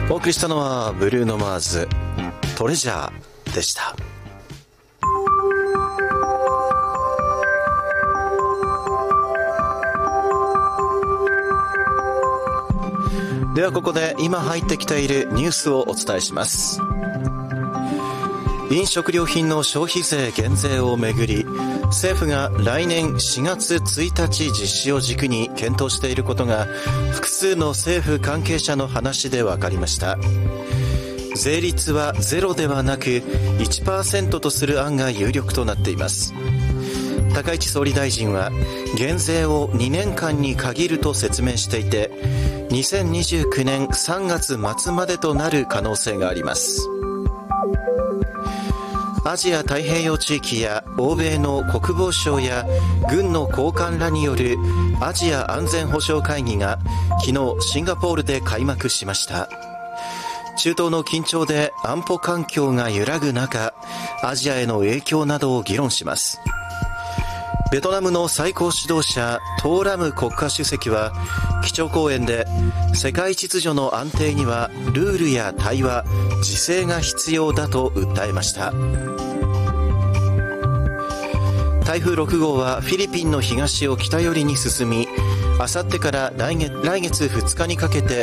お送りしたのはブルーノ・マーズトレジャーでした。ではここで今入ってきているニュースをお伝えします。飲食料品の消費税減税をめぐり、政府が来年4月1日実施を軸に検討していることが複数の政府関係者の話で分かりました。税率は0ではなく 1% とする案が有力となっています。高市総理大臣は減税を2年間に限ると説明していて、2029年3月末までとなる可能性があります。アジア太平洋地域や欧米の国防省や軍の高官らによるアジア安全保障会議が昨日シンガポールで開幕しました。中東の緊張で安保環境が揺らぐ中、アジアへの影響などを議論します。ベトナムの最高指導者トーラム国家主席は基調講演で、世界秩序の安定にはルールや対話、自制が必要だと訴えました。台風6号はフィリピンの東を北寄りに進み、あさってから来月2日にかけて